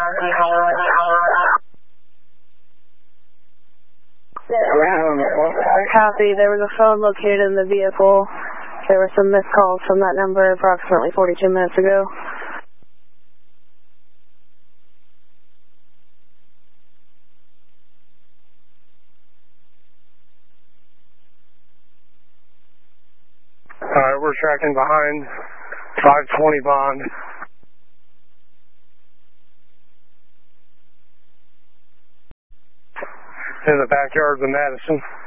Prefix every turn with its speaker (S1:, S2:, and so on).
S1: Copy. There was a phone located in the vehicle. There were some missed calls from that number approximately 42 minutes ago.
S2: Alright, we're tracking behind 520 Bond. In the backyard of Madison.